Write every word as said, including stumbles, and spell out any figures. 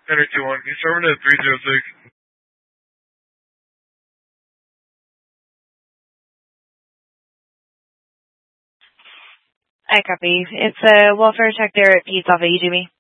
Henry two one. He's serving at three zero six. I copy. It's a welfare check there at Pete's Alpha. You do me?